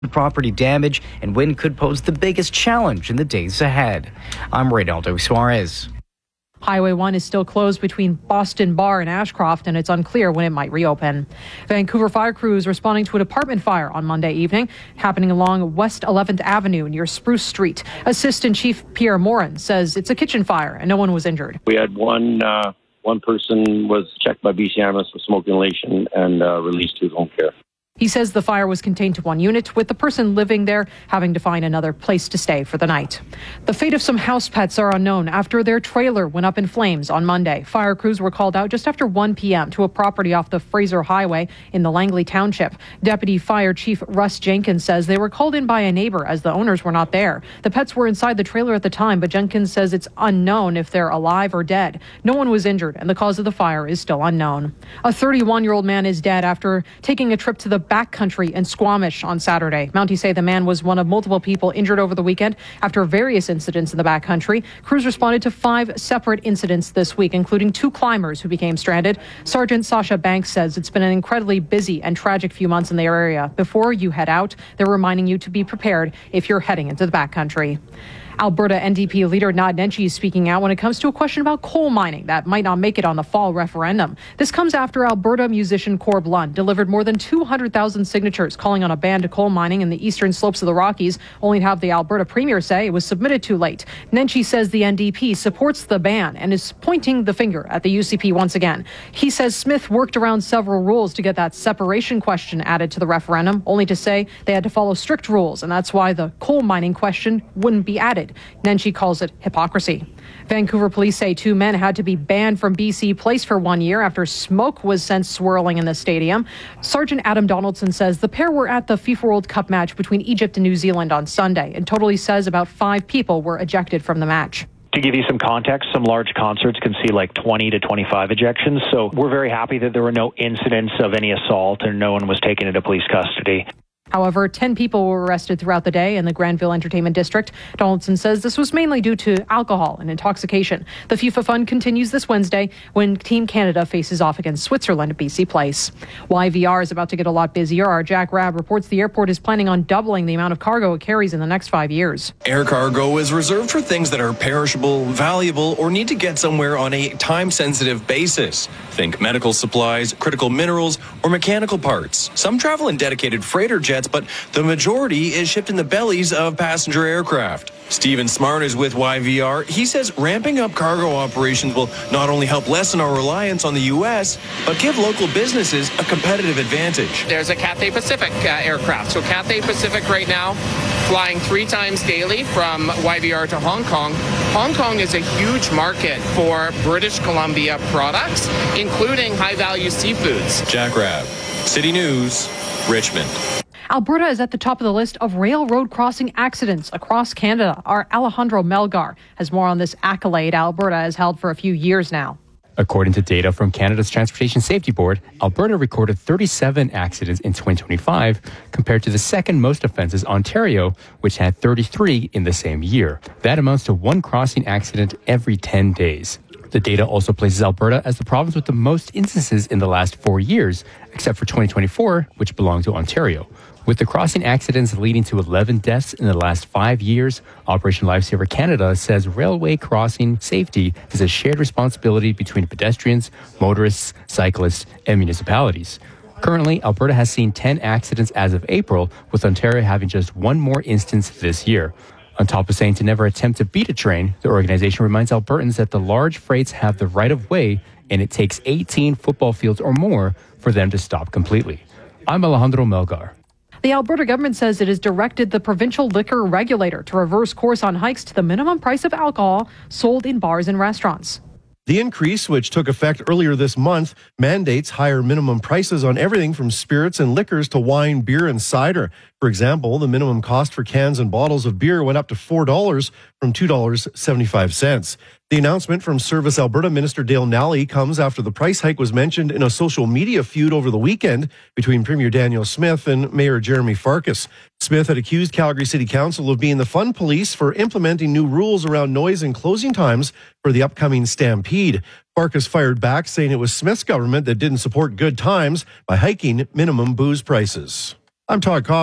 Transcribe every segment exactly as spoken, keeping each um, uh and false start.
Property damage and wind could pose the biggest challenge in the days ahead. I'm Reynaldo Suarez. Highway one is still closed between Boston Bar and Ashcroft, and it's unclear when it might reopen. Vancouver fire crews responding to an apartment fire on Monday evening, happening along West eleventh Avenue near Spruce Street. Assistant Chief Pierre Morin says it's a kitchen fire and no one was injured. We had one uh, one person was checked by B C Ambulance for smoke inhalation and uh, released to his home care. He says the fire was contained to one unit, with the person living there having to find another place to stay for the night. The fate of some house pets are unknown after their trailer went up in flames on Monday. Fire crews were called out just after one p.m. to a property off the Fraser Highway in the Langley Township. Deputy Fire Chief Russ Jenkins says they were called in by a neighbor as the owners were not there. The pets were inside the trailer at the time, but Jenkins says it's unknown if they're alive or dead. No one was injured, and the cause of the fire is still unknown. A thirty-one-year-old man is dead after taking a trip to the backcountry in Squamish on Saturday. Mounties say the man was one of multiple people injured over the weekend after various incidents in the backcountry. Crews responded to five separate incidents this week, including two climbers who became stranded. Sergeant Sasha Banks says it's been an incredibly busy and tragic few months in the area. Before you head out, they're reminding you to be prepared if you're heading into the backcountry. Alberta N D P leader Naheed Nenshi is speaking out when it comes to a question about coal mining that might not make it on the fall referendum. This comes after Alberta musician Corb Lund delivered more than two hundred thousand signatures calling on a ban to coal mining in the eastern slopes of the Rockies, only to have the Alberta Premier say it was submitted too late. Nenshi says the N D P supports the ban and is pointing the finger at the U C P once again. He says Smith worked around several rules to get that separation question added to the referendum, only to say they had to follow strict rules, and that's why the coal mining question wouldn't be added. Nenshi calls it hypocrisy. Vancouver police say two men had to be banned from B C Place for one year after smoke was sent swirling in the stadium. Sergeant Adam Donaldson says the pair were at the FIFA World Cup match between Egypt and New Zealand on Sunday, and totally says about five people were ejected from the match. To give you some context, some large concerts can see like twenty to twenty-five ejections. So we're very happy that there were no incidents of any assault and no one was taken into police custody. However, ten people were arrested throughout the day in the Granville Entertainment District. Donaldson says this was mainly due to alcohol and intoxication. The FIFA Fund continues this Wednesday when Team Canada faces off against Switzerland at B C Place. Y V R is about to get a lot busier. Our Jack Rabb reports the airport is planning on doubling the amount of cargo it carries in the next five years. Air cargo is reserved for things that are perishable, valuable, or need to get somewhere on a time-sensitive basis. Think medical supplies, critical minerals, or mechanical parts. Some travel in dedicated freighter jets, but the majority is shipped in the bellies of passenger aircraft. Stephen Smart is with Y V R. He says ramping up cargo operations will not only help lessen our reliance on the U S, but give local businesses a competitive advantage. There's a Cathay Pacific uh, aircraft. So Cathay Pacific right now flying three times daily from Y V R to Hong Kong. Hong Kong is a huge market for British Columbia products, including high-value seafoods. Jack Rabb, City News, Richmond. Alberta is at the top of the list of railroad crossing accidents across Canada. Our Alejandro Melgar has more on this accolade Alberta has held for a few years now. According to data from Canada's Transportation Safety Board, Alberta recorded thirty-seven accidents in twenty twenty-five, compared to the second most offenses, Ontario, which had thirty-three in the same year. That amounts to one crossing accident every ten days. The data also places Alberta as the province with the most instances in the last four years, except for twenty twenty-four, which belonged to Ontario. With the crossing accidents leading to eleven deaths in the last five years, Operation Lifesaver Canada says railway crossing safety is a shared responsibility between pedestrians, motorists, cyclists, and municipalities. Currently, Alberta has seen ten accidents as of April, with Ontario having just one more instance this year. On top of saying to never attempt to beat a train, the organization reminds Albertans that the large freights have the right of way, and it takes eighteen football fields or more for them to stop completely. I'm Alejandro Melgar. The Alberta government says it has directed the provincial liquor regulator to reverse course on hikes to the minimum price of alcohol sold in bars and restaurants. The increase, which took effect earlier this month, mandates higher minimum prices on everything from spirits and liquors to wine, beer, and cider. For example, the minimum cost for cans and bottles of beer went up to four dollars from two dollars and seventy-five cents. The announcement from Service Alberta Minister Dale Nally comes after the price hike was mentioned in a social media feud over the weekend between Premier Danielle Smith and Mayor Jeremy Farkas. Smith had accused Calgary City Council of being the fun police for implementing new rules around noise and closing times for the upcoming Stampede. Farkas fired back, saying it was Smith's government that didn't support good times by hiking minimum booze prices. I'm Todd Kaufman.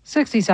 sixty-seven